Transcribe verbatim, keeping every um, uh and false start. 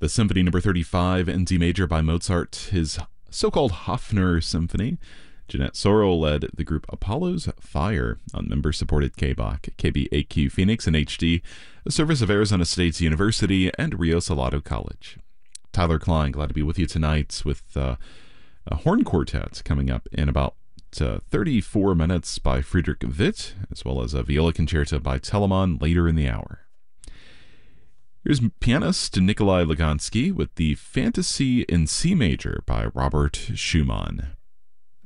The Symphony Number thirty-five in D major by Mozart, his so-called Hofner Symphony. Jeanette Sorrell led the group Apollo's Fire on member-supported K B A C, K B A Q Phoenix in H D, a service of Arizona State University and Rio Salado College. Tyler Klein, glad to be with you tonight with uh, a horn quartet coming up in about uh, thirty-four minutes by Friedrich Witt, as well as a viola concerto by Telemann later in the hour. Here's pianist Nikolai Lugansky with the Fantasy in C major by Robert Schumann.